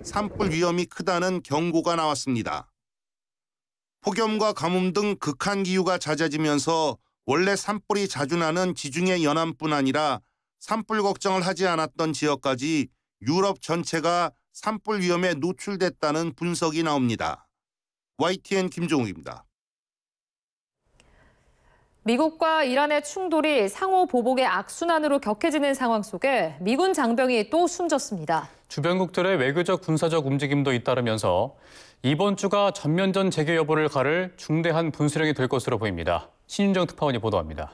산불 위험이 크다는 경고가 나왔습니다. 폭염과 가뭄 등 극한 기후가 잦아지면서 원래 산불이 자주 나는 지중해 연안뿐 아니라 산불 걱정을 하지 않았던 지역까지 유럽 전체가 산불 위험에 노출됐다는 분석이 나옵니다. YTN 김종욱입니다. 미국과 이란의 충돌이 상호 보복의 악순환으로 격해지는 상황 속에 미군 장병이 또 숨졌습니다. 주변국들의 외교적 군사적 움직임도 잇따르면서 이번 주가 전면전 재개 여부를 가를 중대한 분수령이 될 것으로 보입니다. 신윤정 특파원이 보도합니다.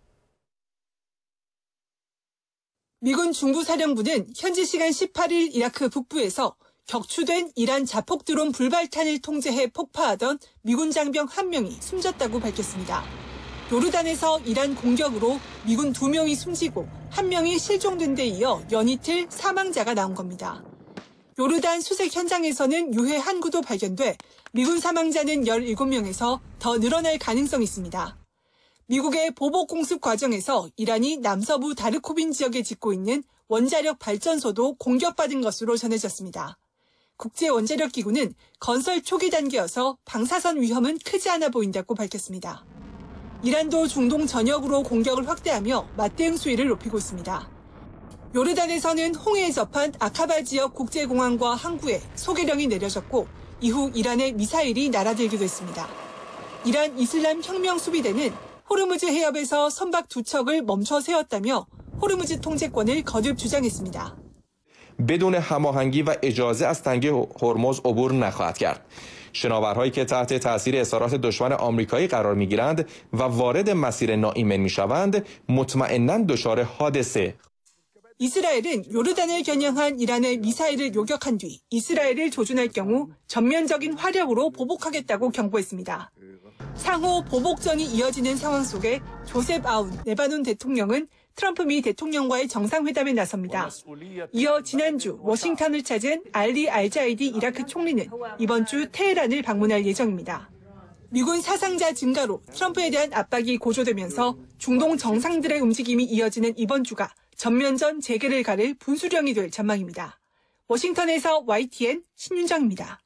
미군 중부사령부는 현지 시간 18일 이라크 북부에서 격추된 이란 자폭 드론 불발탄을 통제해 폭파하던 미군 장병 1명이 숨졌다고 밝혔습니다. 요르단에서 이란 공격으로 미군 2명이 숨지고 1명이 실종된 데 이어 연이틀 사망자가 나온 겁니다. 요르단 수색 현장에서는 유해 한 구도 발견돼 미군 사망자는 17명에서 더 늘어날 가능성이 있습니다. 미국의 보복 공습 과정에서 이란이 남서부 다르코빈 지역에 짓고 있는 원자력 발전소도 공격받은 것으로 전해졌습니다. 국제원자력기구는 건설 초기 단계여서 방사선 위험은 크지 않아 보인다고 밝혔습니다. 이란도 중동 전역으로 공격을 확대하며 맞대응 수위를 높이고 있습니다. 요르단에서는 홍해에 접한 아카바 지역 국제공항과 항구에 소개령이 내려졌고 이후 이란의 미사일이 날아들기도 했습니다. 이란 이슬람 혁명 수비대는 호르무즈 해협에서 선박 2척을 멈춰 세웠다며 호르무즈 통제권을 거듭 주장했습니다. بدون هماهنگی و اجازه از تنگه هرمز عبور نخواهد کرد. شناورهایی که تحت تاثیر اصرارات دشمن آمریکایی قرار می‌گیرند و وارد مسیر ناایمن می‌شوند مطمئناً دچار حادثه. 이스라엘은 요르단을 겨냥한 이란의 미사일을 요격한 뒤 이스라엘을 조준할 경우 전면적인 화력으로 보복하겠다고 경고했습니다. 상호 보복전이 이어지는 상황 속에 조셉 아운 레바논 대통령은 트럼프 미 대통령과의 정상회담에 나섭니다. 이어 지난주 워싱턴을 찾은 알리 알자이디 이라크 총리는 이번 주 테헤란을 방문할 예정입니다. 미군 사상자 증가로 트럼프에 대한 압박이 고조되면서 중동 정상들의 움직임이 이어지는 이번 주가 전면전 재개를 가를 분수령이 될 전망입니다. 워싱턴에서 YTN 신윤정입니다.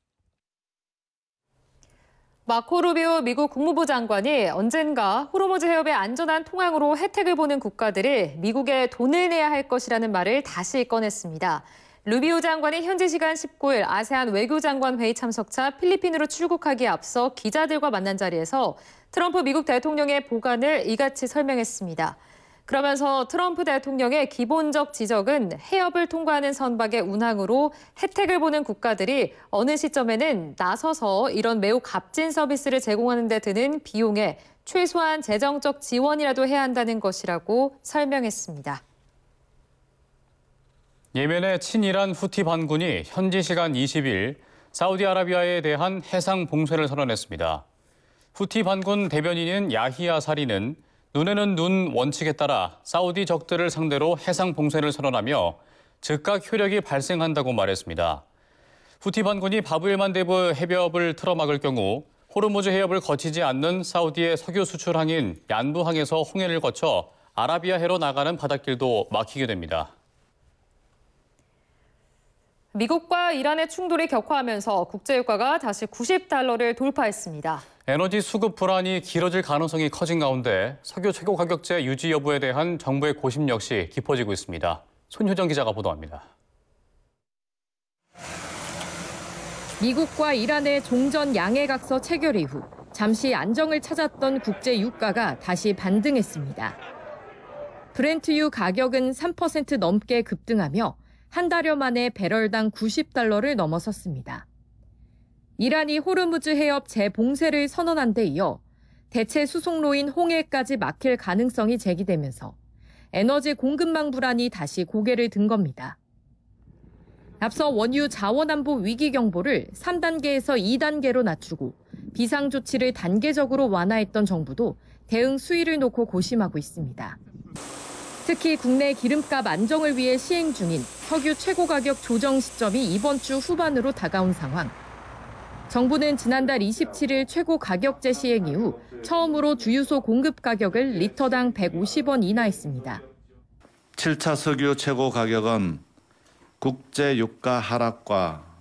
마코 루비오 미국 국무부 장관이 언젠가 호르무즈 해협의 안전한 통항으로 혜택을 보는 국가들이 미국에 돈을 내야 할 것이라는 말을 다시 꺼냈습니다. 루비오 장관이 현지 시간 19일 아세안 외교장관 회의 참석차 필리핀으로 출국하기에 앞서 기자들과 만난 자리에서 트럼프 미국 대통령의 보관을 이같이 설명했습니다. 그러면서 트럼프 대통령의 기본적 지적은 해협을 통과하는 선박의 운항으로 혜택을 보는 국가들이 어느 시점에는 나서서 이런 매우 값진 서비스를 제공하는 데 드는 비용에 최소한 재정적 지원이라도 해야 한다는 것이라고 설명했습니다. 예멘의 친이란 후티 반군이 현지 시간 20일 사우디아라비아에 대한 해상 봉쇄를 선언했습니다. 후티 반군 대변인인 야히야 사리는 눈에는 눈 원칙에 따라 사우디 적들을 상대로 해상 봉쇄를 선언하며 즉각 효력이 발생한다고 말했습니다. 후티 반군이 바브엘만 대부 해협을 틀어막을 경우 호르무즈 해협을 거치지 않는 사우디의 석유 수출항인 얀부항에서 홍해를 거쳐 아라비아해로 나가는 바닷길도 막히게 됩니다. 미국과 이란의 충돌이 격화하면서 국제유가가 다시 90달러를 돌파했습니다. 에너지 수급 불안이 길어질 가능성이 커진 가운데 석유 최고 가격제 유지 여부에 대한 정부의 고심 역시 깊어지고 있습니다. 손효정 기자가 보도합니다. 미국과 이란의 종전 양해각서 체결 이후 잠시 안정을 찾았던 국제 유가가 다시 반등했습니다. 브렌트유 가격은 3% 넘게 급등하며 한 달여 만에 배럴당 90달러를 넘어섰습니다. 이란이 호르무즈 해협 재봉쇄를 선언한 데 이어 대체 수송로인 홍해까지 막힐 가능성이 제기되면서 에너지 공급망 불안이 다시 고개를 든 겁니다. 앞서 원유 자원안보 위기 경보를 3단계에서 2단계로 낮추고 비상조치를 단계적으로 완화했던 정부도 대응 수위를 놓고 고심하고 있습니다. 특히 국내 기름값 안정을 위해 시행 중인 석유 최고 가격 조정 시점이 이번 주 후반으로 다가온 상황. 정부는 지난달 27일 최고 가격제 시행 이후 처음으로 주유소 공급 가격을 리터당 150원 인하했습니다. 7차 석유 최고 가격은 국제 유가 하락과